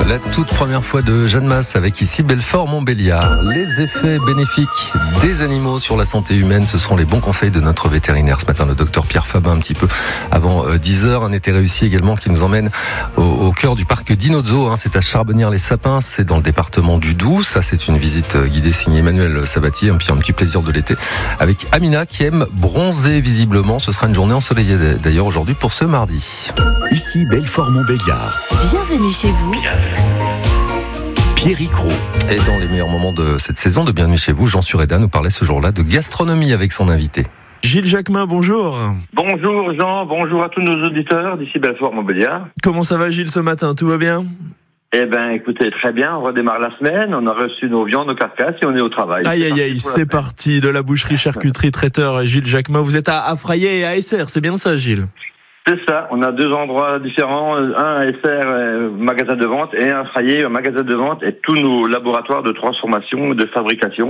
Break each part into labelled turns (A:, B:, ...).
A: La toute première fois de Jeanne Masse avec ici Belfort-Montbéliard. Les effets bénéfiques des animaux sur la santé humaine, ce seront les bons conseils de notre vétérinaire ce matin, le docteur Pierre Fabin, un petit peu avant 10h. Un été réussi également qui nous emmène au cœur du parc Dinozzo. C'est à Charbonnières-les-Sapins, c'est dans le département du Doubs. Ça, c'est une visite guidée signée Emmanuel Sabatier, un petit plaisir de l'été avec Amina qui aime bronzer visiblement. Ce sera une journée ensoleillée d'ailleurs aujourd'hui pour ce mardi.
B: Ici Belfort-Montbéliard.
C: Bienvenue chez vous.
B: Pierre Icrou.
A: Et dans les meilleurs moments de cette saison de Bienvenue chez vous, Jean Sureda nous parlait ce jour-là de gastronomie avec son invité.
D: Gilles Jacquemin, bonjour.
E: Bonjour Jean, bonjour à tous nos auditeurs d'ici Belfort-Montbéliard.
D: Comment ça va Gilles ce matin, tout va bien ?
E: Eh ben, écoutez, très bien, on redémarre la semaine, on a reçu nos viandes, nos carcasses et on est au travail.
D: Aïe, c'est parti de la boucherie charcuterie traiteur Gilles Jacquemin. Vous êtes à Fraillé et à Essert, c'est bien ça Gilles ?
E: C'est ça, on a deux endroits différents, un à Essert, magasin de vente, et un Fraillé, magasin de vente, et tous nos laboratoires de transformation, de fabrication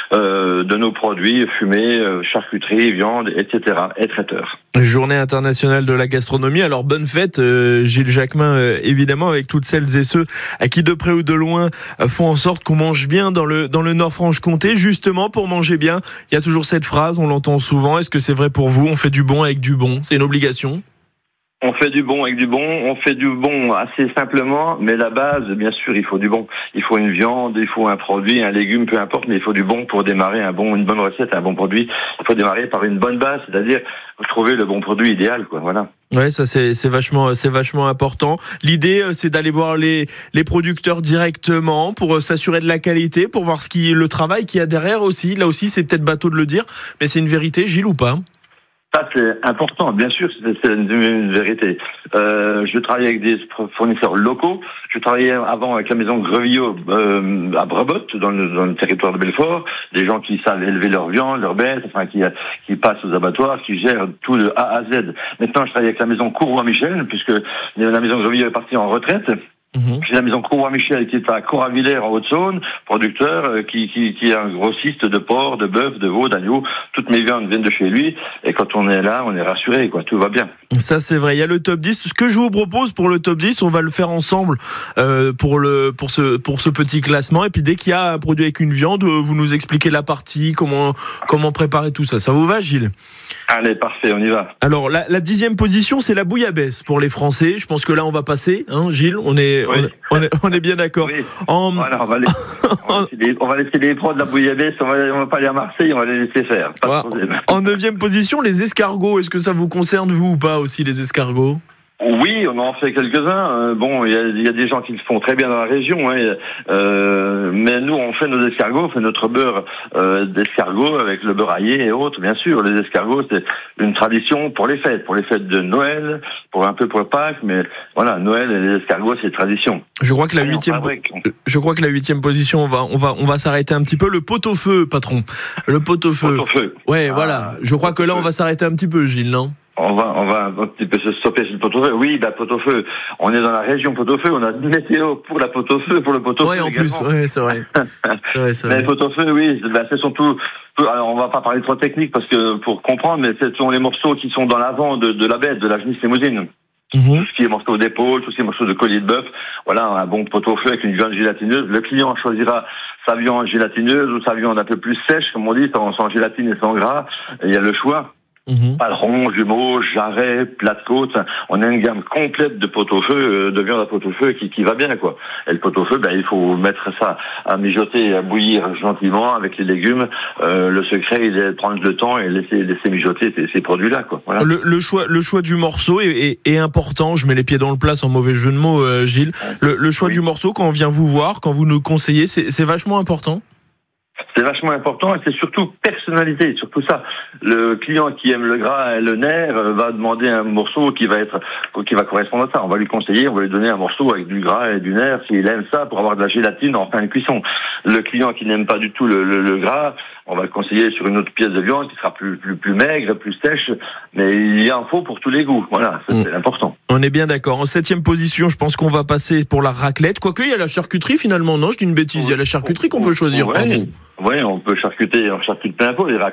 E: de nos produits fumés, charcuterie, viande, etc., et traiteurs.
D: Journée internationale de la gastronomie, alors bonne fête Gilles Jacquemin, évidemment, avec toutes celles et ceux à qui de près ou de loin font en sorte qu'on mange bien dans le Nord-Franche-Comté. Justement, pour manger bien, il y a toujours cette phrase, on l'entend souvent, est-ce que c'est vrai pour vous ? On fait du bon avec du bon, c'est une obligation ?
E: On fait du bon avec du bon, on fait du bon assez simplement, mais la base, bien sûr, il faut du bon. Il faut une viande, il faut un produit, un légume, peu importe, mais il faut du bon pour démarrer une bonne recette, un bon produit. Il faut démarrer par une bonne base, c'est-à-dire trouver le bon produit idéal, quoi, voilà.
D: Ouais, ça c'est vachement important. L'idée, c'est d'aller voir les producteurs directement pour s'assurer de la qualité, pour voir le travail qu'il y a derrière aussi. Là aussi, c'est peut-être bateau de le dire, mais c'est une vérité, Gilles, ou pas ?
E: Ça, c'est important, bien sûr, c'est une vérité. Je travaille avec des fournisseurs locaux. Je travaillais avant avec la maison Grevillot à Brebotte, dans le territoire de Belfort. Des gens qui savent élever leur viande, leur bête, enfin qui passent aux abattoirs, qui gèrent tout de A à Z. Maintenant, je travaille avec la maison Courroy-Michel, puisque la maison Grevillot est partie en retraite. J'ai la maison Courroy-Michel qui est à Coravillers en Haute-Saône, producteur qui est un grossiste de porc, de bœuf, de veau, d'agneau. Toutes mes viandes viennent de chez lui. Et quand on est là, on est rassuré, quoi. Tout va bien. Ça,
D: c'est vrai. Il y a le top 10. Ce que je vous propose pour le top 10, on va le faire ensemble pour ce petit classement. Et puis dès qu'il y a un produit avec une viande, vous nous expliquez la partie, comment préparer tout ça. Ça vous va, Gilles ?
E: Allez, parfait, on y va.
D: Alors, la 10e position, c'est la bouillabaisse pour les Français. Je pense que là, on va passer, Gilles. On est bien d'accord.
E: Oui. Voilà, on va laisser les pros de la bouillabaisse. On va pas aller à Marseille, on va les laisser faire. Pas de problème.
D: En 9e position, les escargots. Est-ce que ça vous concerne, vous, ou pas, aussi, les escargots ?
E: Oui, on en fait quelques-uns. Il y a des gens qui le font très bien dans la région, mais nous, on fait nos escargots, on fait notre beurre d'escargot avec le beurre aillé et autres, bien sûr. Les escargots, c'est une tradition pour les fêtes de Noël, pour Pâques, mais voilà, Noël et les escargots, c'est tradition.
D: Je crois que la 8e position, on va s'arrêter un petit peu. Le pot-au-feu, patron. Le pot-au-feu. Ouais, voilà. Je crois que là, on va s'arrêter un petit peu, Gilles, non ?
E: On va un petit peu se stopper sur le pot-au-feu. Oui, pot-au-feu. On est dans la région pot-au-feu. On a une météo pour la pot-au-feu, pour le pot-au-feu.
D: Oui, en plus. Oui, c'est vrai.
E: Mais le pot-au-feu, oui, ce sont tout. Alors, on va pas parler trop technique parce que pour comprendre, mais ce sont les morceaux qui sont dans l'avant de la bête, de la genisse limousine. Tout ce qui est morceaux d'épaule, tous ces morceaux de collier de bœuf. Voilà, un bon pot-au-feu avec une viande gélatineuse. Le client choisira sa viande gélatineuse ou sa viande un peu plus sèche, comme on dit, sans gélatine et sans gras. Il y a le choix. Paleron, jumeaux, jarret, plat de côte. On a une gamme complète de pot-au-feu, de viande à pot-au-feu qui va bien, quoi. Et le pot-au-feu, il faut mettre ça à mijoter, à bouillir gentiment avec les légumes. Le secret, il est de prendre le temps et laisser mijoter ces produits-là, quoi. Voilà.
D: Le choix du morceau est important. Je mets les pieds dans le plat sans mauvais jeu de mots, Gilles. Le choix du morceau, quand on vient vous voir, quand vous nous conseillez, c'est vachement important.
E: C'est vachement important et c'est surtout personnalisé, surtout ça. Le client qui aime le gras et le nerf va demander un morceau qui va correspondre à ça. On va lui conseiller, on va lui donner un morceau avec du gras et du nerf s'il aime ça pour avoir de la gélatine en fin de cuisson. Le client qui n'aime pas du tout le gras, on va le conseiller sur une autre pièce de viande qui sera plus maigre, plus sèche, mais il y en faut pour tous les goûts. Voilà, c'est important.
D: On est bien d'accord. En 7e position, je pense qu'on va passer pour la raclette. Quoique, il y a la charcuterie finalement. Non, je dis une bêtise. Il y a la charcuterie qu'on peut choisir.
E: Oui, on peut charcuter, on charcute plein pot.